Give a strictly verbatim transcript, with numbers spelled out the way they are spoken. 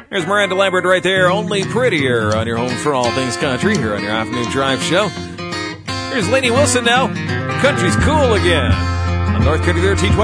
There's Miranda Lambert right there, Only Prettier, on your home for all things country here on your afternoon drive show. Here's Lainey Wilson now. Country's cool again on North Country thirteen twenty.